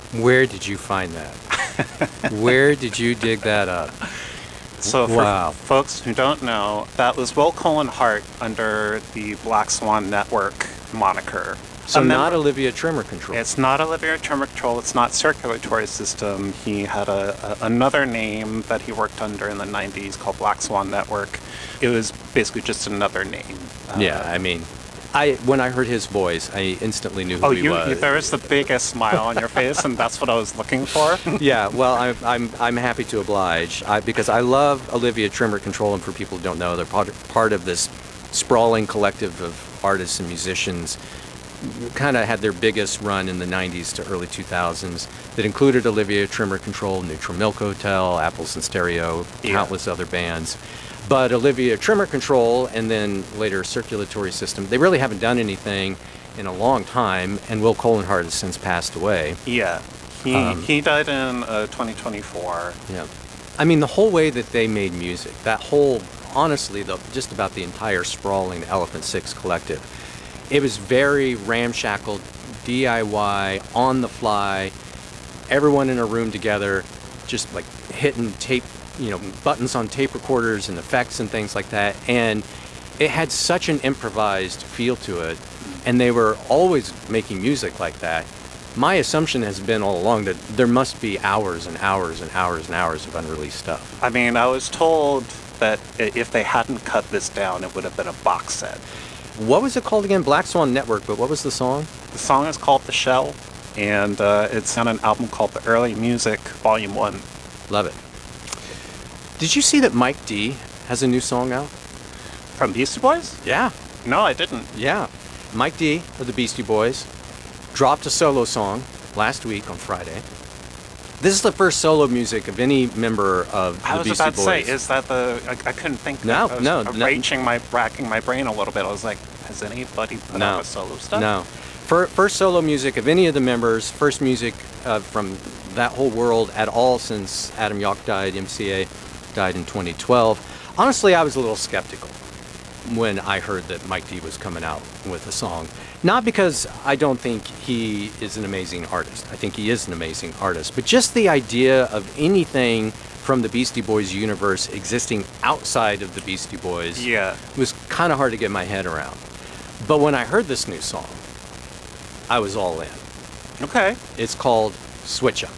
Where did you find that? Where did you dig that up? So for Wow. folks who don't know, that was Will Cullen Hart under the Black Swan Network moniker. So A not member- Olivia Tremor Control. It's not Olivia Tremor Control. It's not Circulatory System. He had another name that he worked under in the 90s called Black Swan Network. It was basically just another name. Yeah, I mean, when I heard his voice, I instantly knew who Oh, he was. there was the biggest smile on your face, and that's what I was looking for. Yeah, well, I'm happy to oblige because I love Olivia Tremor Control, and for people who don't know, they're part of this sprawling collective of artists and musicians. Kind of had their biggest run in the 90s to early 2000s that included Olivia Tremor Control, Neutral Milk Hotel, Apples and Stereo, countless other bands. But Olivia Tremor Control and then later Circulatory System, they really haven't done anything in a long time, and Will Cullen Hart has since passed away. Yeah. He died in 2024. Yeah. I mean, the whole way that they made music, that whole, honestly, just about the entire sprawling Elephant Six collective, it was very ramshackle, DIY, on the fly, everyone in a room together, just like hitting tape, buttons on tape recorders and effects and things like that. And it had such an improvised feel to it, and they were always making music like that. My assumption has been all along that there must be hours and hours and hours and hours of unreleased stuff. I mean, I was told that if they hadn't cut this down, it would have been a box set. What was it called again? Black Swan Network, but what was the song? The song is called The Shell, and it's on an album called The Early Music, Volume 1. Love it. Did you see that Mike D has a new song out? From Beastie Boys? Yeah. No, I didn't. Yeah. Mike D of the Beastie Boys dropped a solo song last week on Friday. This is the first solo music of any member of the Beastie Boys. I was about to say, is that I couldn't think. No, I was no. racking my brain a little bit. I was like, has anybody put out a solo stuff? No. First solo music of any of the members, first music from that whole world at all since Adam Yauch died, MCA died in 2012. Honestly, I was a little skeptical when I heard that Mike D was coming out with a song. Not because I don't think he is an amazing artist. I think he is an amazing artist. But just the idea of anything from the Beastie Boys universe existing outside of the Beastie Boys was kind of hard to get my head around. But when I heard this new song, I was all in. Okay. It's called Switch Up.